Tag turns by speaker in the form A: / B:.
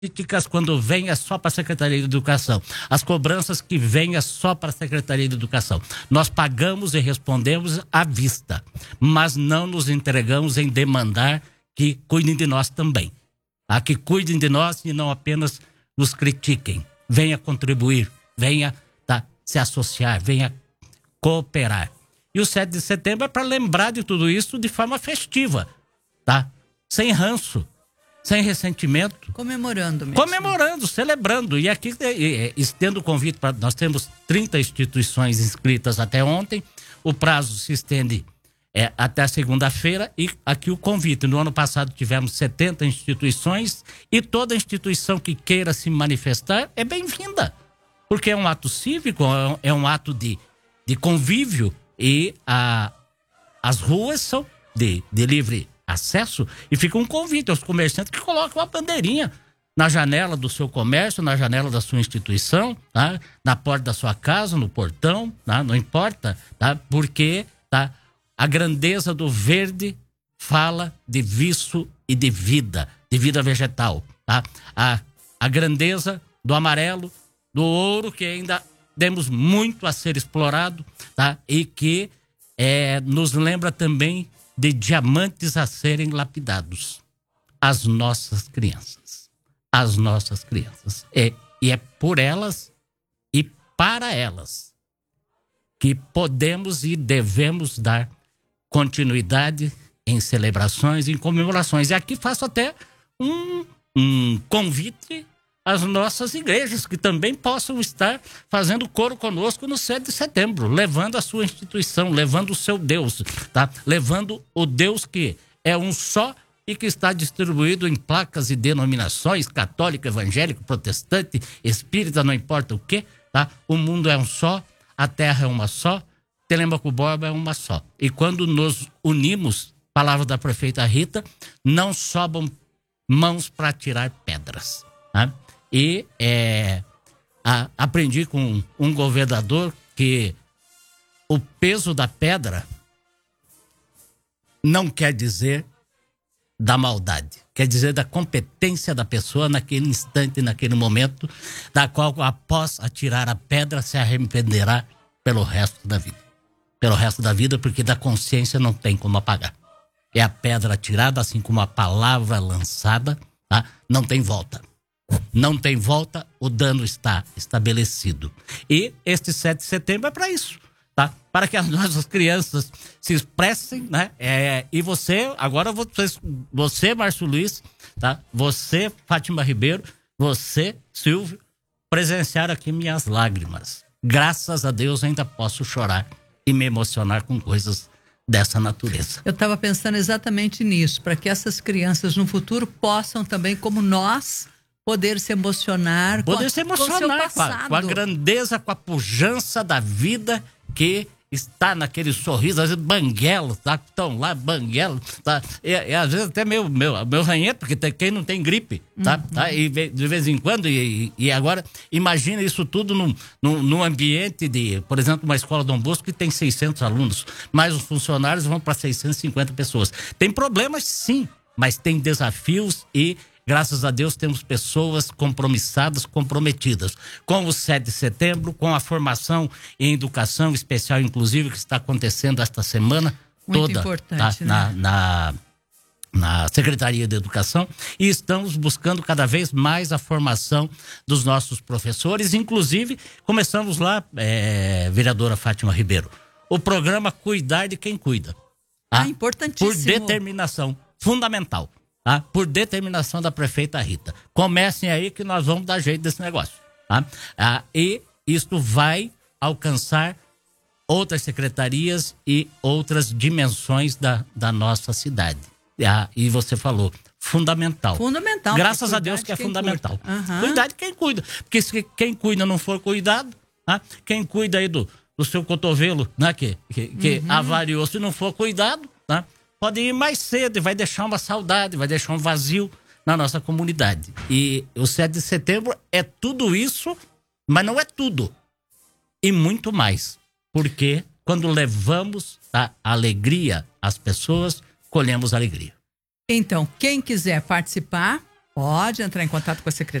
A: críticas quando vem é só para a Secretaria de Educação. As cobranças que vêm é só para a Secretaria de Educação. Nós pagamos e respondemos à vista, mas não nos entregamos em demandar que cuidem de nós também. Que cuidem de nós e não apenas nos critiquem. Venha contribuir, venha se associar, venha cooperar. E o 7 de setembro é para lembrar de tudo isso de forma festiva, sem ranço, sem ressentimento.
B: Comemorando mesmo.
A: Comemorando, celebrando. E aqui estendo o convite para... Nós temos 30 instituições inscritas até ontem. O prazo se estende até segunda-feira. E aqui o convite. No ano passado tivemos 70 instituições. E toda instituição que queira se manifestar é bem-vinda. Porque é um ato cívico, é um ato de convívio. E as ruas são de livre acesso, e fica um convite aos comerciantes que colocam uma bandeirinha na janela do seu comércio, na janela da sua instituição, na porta da sua casa, no portão, não importa, porque a grandeza do verde fala de viço e de vida vegetal. A grandeza do amarelo, do ouro, que ainda temos muito a ser explorado, e que nos lembra também de diamantes a serem lapidados. As nossas crianças. As nossas crianças. E é por elas e para elas que podemos e devemos dar continuidade em celebrações, em comemorações. E aqui faço até um convite às nossas igrejas, que também possam estar fazendo coro conosco no 7 de setembro, levando a sua instituição, levando o seu Deus, levando o Deus que é um só e que está distribuído em placas e denominações, católico, evangélico, protestante, espírita, não importa o quê, O mundo é um só, a terra é uma só, Telêmaco Borba é uma só. E quando nos unimos, palavra da prefeita Rita, não sobram mãos para tirar pedras, E aprendi com um governador que o peso da pedra não quer dizer da maldade, quer dizer da competência da pessoa naquele instante, naquele momento, da qual após atirar a pedra se arrependerá pelo resto da vida. Pelo resto da vida, porque da consciência não tem como apagar. É a pedra atirada, assim como a palavra lançada, não tem volta. Não tem volta, o dano está estabelecido. E este 7 de setembro é para isso, Para que as nossas crianças se expressem, E você, agora você, Márcio Luiz, Você, Fátima Ribeiro, você, Silvio, presenciar aqui minhas lágrimas. Graças a Deus ainda posso chorar e me emocionar com coisas dessa natureza. Eu
B: estava pensando exatamente nisso, para que essas crianças no futuro possam também, como nós, poder se emocionar com o seu passado.
A: Com a grandeza, com a pujança da vida que está naquele sorriso, às vezes banguelo, estão lá, banguelo, e às vezes até meu ranhento, porque quem não tem gripe, E de vez em quando, e agora, imagina isso tudo num ambiente de, por exemplo, uma escola Dom Bosco que tem 600 alunos, mas os funcionários vão para 650 pessoas. Tem problemas, sim, mas tem desafios e graças a Deus temos pessoas compromissadas, comprometidas com o 7 de setembro, com a formação em educação especial, inclusive, que está acontecendo esta semana
B: muito
A: toda
B: importante,
A: na Secretaria de Educação, e estamos buscando cada vez mais a formação dos nossos professores. Inclusive, começamos lá, vereadora Fátima Ribeiro, o programa Cuidar de Quem Cuida.
B: Importantíssimo.
A: Por determinação fundamental. Por determinação da prefeita Rita. Comecem aí que nós vamos dar jeito desse negócio. E isto vai alcançar outras secretarias e outras dimensões da nossa cidade. E você falou, fundamental.
B: Fundamental.
A: Graças a Deus que é fundamental. Cuidar de quem cuida. Porque se quem cuida não for cuidado, quem cuida aí do seu cotovelo, que avariou, se não for cuidado, pode ir mais cedo e vai deixar uma saudade, vai deixar um vazio na nossa comunidade. E o 7 de setembro é tudo isso, mas não é tudo. E muito mais. Porque quando levamos a alegria às pessoas, colhemos alegria.
B: Então, quem quiser participar, Pode entrar em contato com a secretaria.